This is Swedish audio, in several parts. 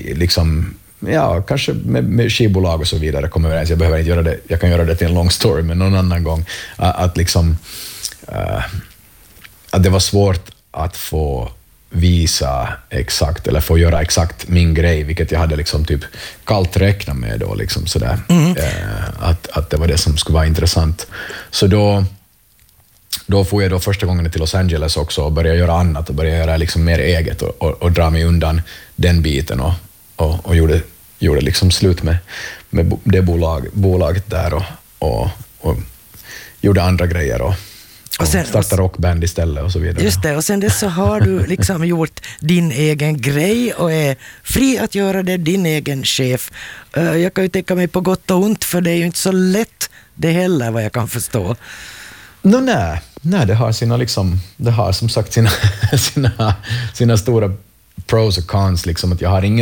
liksom, ja, kanske med skivbolag och så vidare kommer överens. Jag behöver inte göra det, jag kan göra det till en lång story, men någon annan gång. Att liksom, att det var svårt att få visa exakt, eller få göra exakt min grej, vilket jag hade liksom typ kallt räknat med då, liksom sådär. Att det var det som skulle vara intressant. Så då får jag då första gången till Los Angeles också och börja göra annat och börja göra liksom mer eget och dra mig undan den biten och gjorde liksom slut med det bolaget där och gjorde andra grejer och starta rockband istället och så vidare. Just det, och sen dess så har du liksom gjort din egen grej och är fri att göra det, din egen chef. Jag kan ju tänka mig på gott och ont, för det är ju inte så lätt det heller, vad jag kan förstå. Nej, det har sina liksom, det har som sagt sina stora pros och cons liksom, att jag har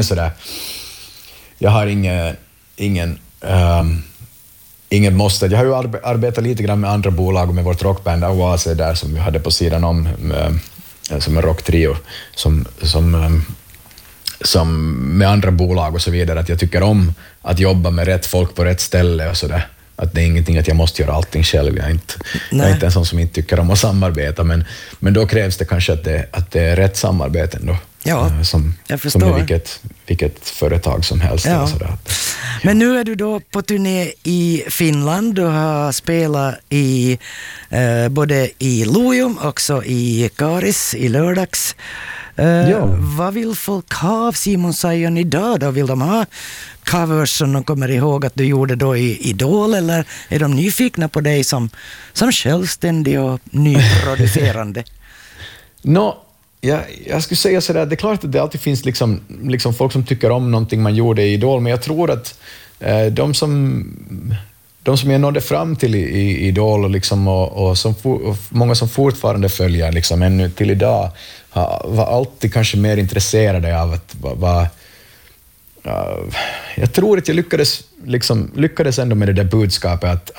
ingen måste. Jag har ju arbetat lite grann med andra bolag och med vårt rockband AOAC där som vi hade på sidan om som en rocktrio som med andra bolag och så vidare, att jag tycker om att jobba med rätt folk på rätt ställe och sådär. Att det är ingenting att jag måste göra allting själv. Jag är inte en sån som inte tycker om att samarbeta, men då krävs det kanske att det är rätt samarbete ändå. Ja, som med vilket företag som helst. Ja. Och sådär. Men nu är du då på turné i Finland. Du har spelat både i Lojum och också i Karis i lördags. Vad vill folk ha av Simon Sayon idag då? Vill de ha covers som de kommer ihåg att du gjorde då i Idol, eller är de nyfikna på dig som självständig och nyproducerande? Jag skulle säga sådär, det är klart att det alltid finns liksom folk som tycker om någonting man gjorde i Idol, men jag tror att de som jag nådde fram till i Idol och, liksom, och många som fortfarande följer liksom, ännu till idag var alltid kanske mer intresserade av att jag tror att jag lyckades ändå med det där budskapet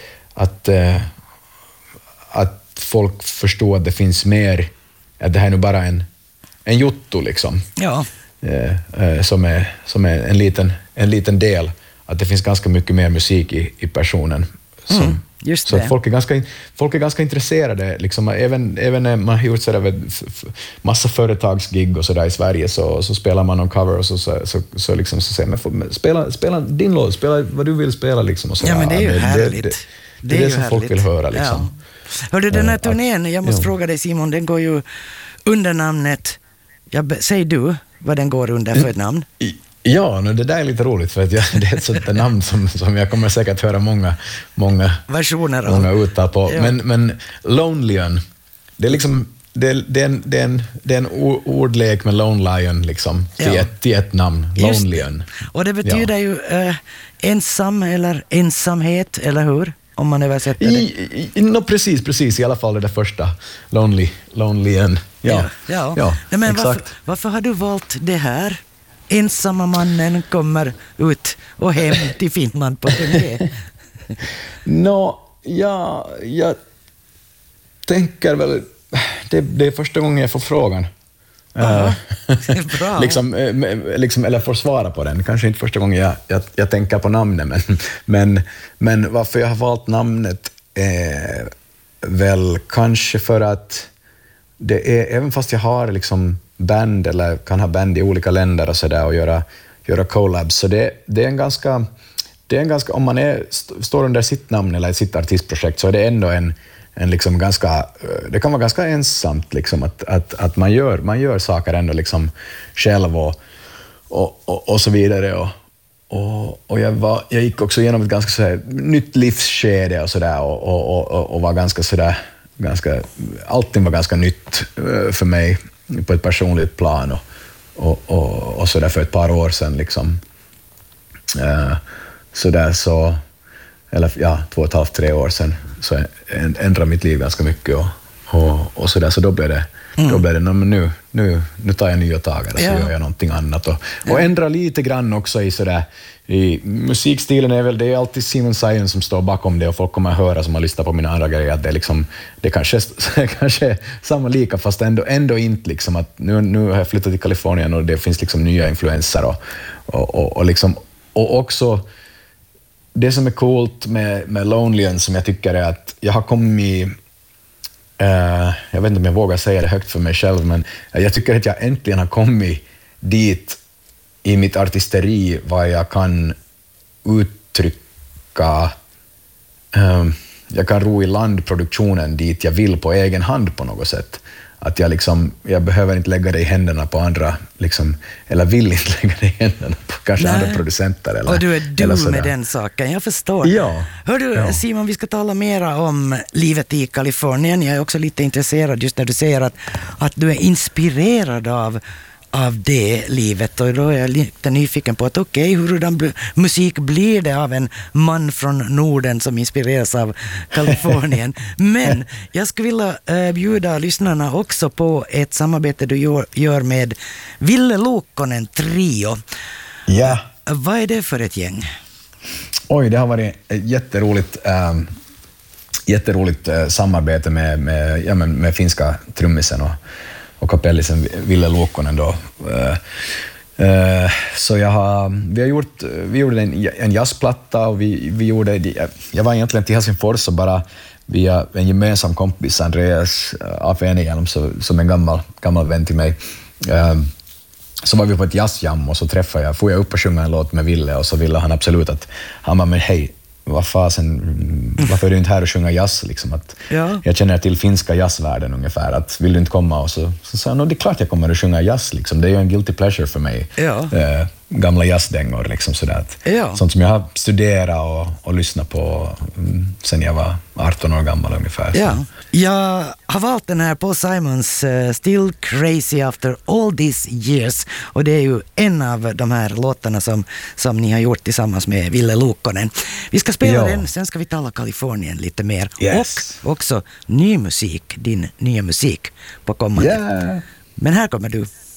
att folk förstår att det finns mer, att det här är nog bara en jotto liksom. Ja. Som är en liten del, att det finns ganska mycket mer musik i personen. Just så det. Folk är ganska intresserade liksom, även när man har gjort sådär massa företagsgig och sådär i Sverige, så spelar man någon cover och så liksom så säger man spela din låt, spela vad du vill spela liksom, och så. Ja, men det är ju härligt. Det är det som folk vill höra liksom. Ja. Hörde, den här turnén, jag måste fråga dig Simon, den går ju under namnet, säg du vad den går under för ett namn? Ja, det där är lite roligt, för att det är ett sånt namn som jag kommer säkert höra många versioner av. Många uttal på. Ja. Men Lonelyon, det är liksom det är en ordlek med Lone Lion liksom, till ett namn, Lonelyon. Och det betyder ju ensam eller ensamhet, eller hur? Om man översätter det. Precis, i alla fall det där första, Lonelyon. Ja. Nej, men varför har du valt det här? Ensamma mannen kommer ut och hem till Finland på turné. Jag tänker väl, det är första gången jag får frågan. Bra. liksom, eller får svara på den. Kanske inte första gången jag tänker på namnet, men varför jag har valt namnet är väl kanske för att det är, även fast jag har liksom band eller kan ha band i olika länder och sådär och göra collabs, så det är en ganska, om man står under sitt namn eller sitt artistprojekt, så är det ändå en liksom ganska, det kan vara ganska ensamt liksom, att man gör saker ändå liksom själv och så vidare, och jag gick också igenom ett ganska så här nytt livsskede och sådär, och var ganska sådär, allting var ganska nytt för mig på ett personligt plan och så där för ett par år sedan liksom. Eller 2,5-3 år sedan så ändrade mitt liv ganska mycket och så där, så då blev Då blev det, men nu tar jag nya tag och så gör jag någonting annat. Och ändra lite grann också i sådär, i musikstilen är väl, det är alltid Simon Sayen som står bakom det och folk kommer att höra som har lyssnat på mina andra grejer att det är liksom, det kanske är samma lika fast ändå inte liksom att nu har jag flyttat till Kalifornien och det finns liksom nya influenser och liksom, och också det som är coolt med Lonely som jag tycker är att jag har kommit, jag vet inte om jag vågar säga det högt för mig själv, men jag tycker att jag äntligen har kommit dit i mitt artisteri vad jag kan uttrycka, jag kan ro i land produktionen dit jag vill på egen hand på något sätt. Att jag behöver inte lägga det i händerna på andra, liksom, eller vill inte lägga det i händerna på kanske andra producenter. Eller, och du är med den saken, jag förstår. Ja. Hör du, Simon, vi ska tala mera om livet i Kalifornien. Jag är också lite intresserad just när du säger att du är inspirerad av det livet, och då är jag lite nyfiken på att hurdan musik blir det av en man från Norden som inspireras av Kalifornien. Men jag skulle vilja bjuda lyssnarna också på ett samarbete du gör med Ville Luukkonen Trio. Ja. Vad är det för ett gäng? Oj, det har varit ett jätteroligt samarbete med finska trummisen och kapellisen Ville Luukkonen då. Så vi gjorde en jazzplatta och vi gjorde, jag var egentligen till Helsingfors och bara via en gemensam kompis, Andreas Afenihjelm, som en gammal vän till mig, så var vi på ett jazzjam och så får jag upp och sjunga en låt med Ville och så ville han absolut att han bara, men hej, varför är du inte här och sjunga jazz? Liksom, jag känner till finska jazzvärlden ungefär. Att, vill du inte komma? Och så sa han, det är klart jag kommer att sjunga jazz. Liksom. Det är ju en guilty pleasure för mig. Gamla jazzdängor. Liksom, sådär. Sånt som jag har studerat och lyssnat på sen jag var 18 år gammal ungefär. Ja. Jag har valt den här Paul Simons Still Crazy After All These Years. Och det är ju en av de här låtarna som ni har gjort tillsammans med Ville Luukkonen. Vi ska spela den, sen ska vi tala Kalifornien lite mer. Yes. Och också ny musik, din nya musik på kommande. Yeah. Men här kommer du.